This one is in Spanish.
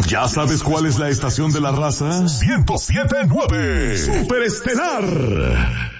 ¿Ya sabes cuál es la estación de la raza? 107.9 Superestelar.